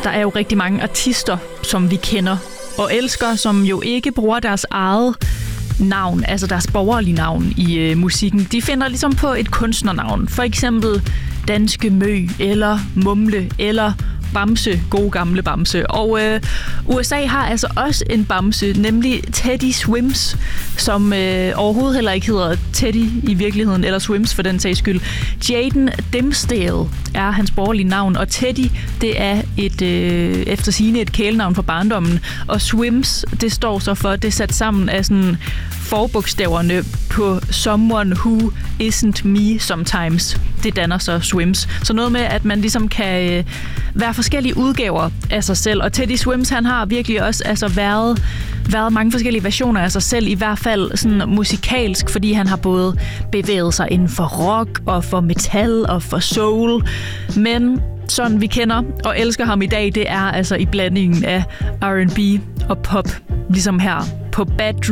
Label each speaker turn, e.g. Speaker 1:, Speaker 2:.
Speaker 1: der er jo rigtig mange artister, som vi kender og elsker, som jo ikke bruger deres eget navn, altså deres borgerlige navn i musikken. De finder ligesom på et kunstnernavn. For eksempel Danske Mø, eller Mumle, eller Bamse, gode gamle Bamse. Og USA har altså også en Bamse, nemlig Teddy Swims, som overhovedet heller ikke hedder Teddy i virkeligheden, eller Swims for den sags skyld. Jaden Dimsdale er hans borgerlige navn, og Teddy, det er efter sigende et kælenavn for barndommen. Og Swims, det står så for, det er sat sammen af sådan forbogstaverne på Someone Who Isn't Me Sometimes. Det danner så Swims. Så noget med, at man ligesom kan være forskellige udgaver af sig selv. Og Teddy Swims, han har virkelig også altså været mange forskellige versioner af sig selv, i hvert fald sådan musikalsk, fordi han har både bevæget sig inden for rock og for metal og for soul. Men sådan vi kender og elsker ham i dag, det er altså i blandingen af R&B og pop, ligesom her på Bad